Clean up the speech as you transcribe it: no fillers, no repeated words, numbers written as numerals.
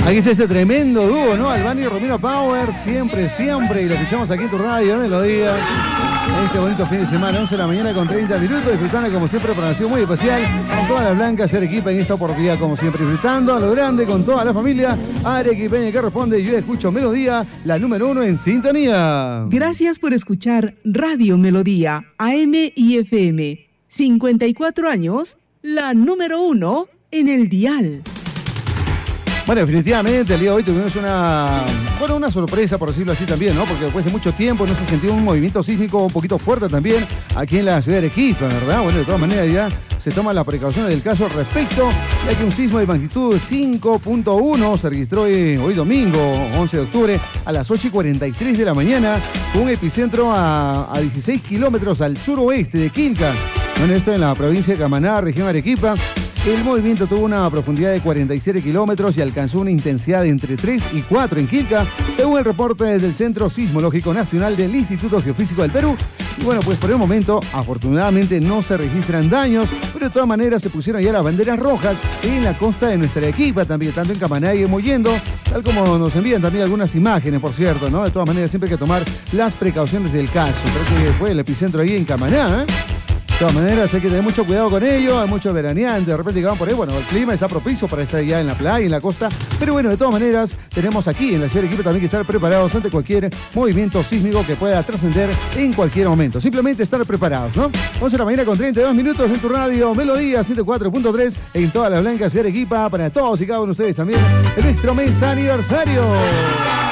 Aquí está ese tremendo dúo, ¿no? Albano y Romina Power, siempre, siempre. Y lo escuchamos aquí en tu radio, Melodía. Este bonito fin de semana, 11 de la mañana con 30 minutos. Disfrutando, como siempre, programación muy especial. Con todas las blancas y Arequipa en esta oportunidad, como siempre. Disfrutando a lo grande con toda la familia arequipeña que responde. Yo escucho Melodía, la número 1 en sintonía. Gracias por escuchar Radio Melodía, AM y FM. 54 años, la número 1 en el dial. Bueno, definitivamente el día de hoy tuvimos una sorpresa, por decirlo así también, ¿no? Porque después de mucho tiempo no se sentía un movimiento sísmico un poquito fuerte también aquí en la ciudad de Arequipa, ¿verdad? Bueno, de todas maneras ya se toman las precauciones del caso al respecto, ya que un sismo de magnitud 5.1 se registró hoy domingo, 11 de octubre, a las 8:43 de la mañana, con un epicentro a 16 kilómetros al suroeste de Quilca. Bueno, esto en la provincia de Camaná, región Arequipa. El movimiento tuvo una profundidad de 47 kilómetros y alcanzó una intensidad de entre 3 y 4 en Quilca, según el reporte del Centro Sismológico Nacional del Instituto Geofísico del Perú. Y bueno, pues por el momento, afortunadamente no se registran daños, pero de todas maneras se pusieron ya las banderas rojas en la costa de nuestra Arequipa, también tanto en Camaná y en Mollendo, tal como nos envían también algunas imágenes, por cierto, ¿no? De todas maneras siempre hay que tomar las precauciones del caso. Creo que fue el epicentro ahí en Camaná, ¿eh? De todas maneras hay que tener mucho cuidado con ello, hay muchos veraneantes, de repente que van por ahí, bueno, el clima está propicio para estar ya en la playa, en la costa, pero bueno, de todas maneras tenemos aquí en la ciudad de Arequipa también que estar preparados ante cualquier movimiento sísmico que pueda trascender en cualquier momento, simplemente estar preparados, ¿no? 11 de la mañana con 32 minutos en tu radio Melodía 104.3 en toda la blanca ciudad de Arequipa, para todos y cada uno de ustedes también en nuestro mes aniversario.